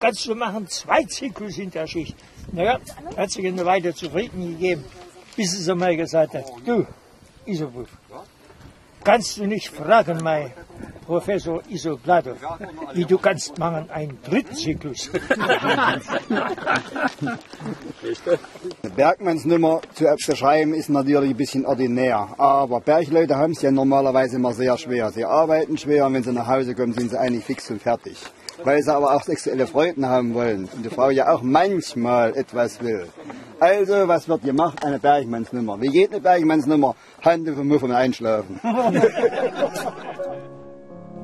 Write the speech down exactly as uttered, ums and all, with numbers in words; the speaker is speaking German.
kannst du machen zwei Zyklus in der Schicht. Naja, hat sich eine Weile zufrieden gegeben, bis sie mal gesagt hat, du, Isobuf, kannst du nicht fragen, mein Professor Isoplatov, wie du kannst machen einen dritten Zyklus. Eine Bergmannsnummer zu beschreiben ist natürlich ein bisschen ordinär, aber Bergleute haben es ja normalerweise immer sehr schwer. Sie arbeiten schwer und wenn sie nach Hause kommen, sind sie eigentlich fix und fertig. Weil sie aber auch sexuelle Freuden haben wollen und die Frau ja auch manchmal etwas will. Also, was wird gemacht? Eine Bergmannsnummer. Wie geht eine Bergmannsnummer? Hand auf den Muff und einschlafen.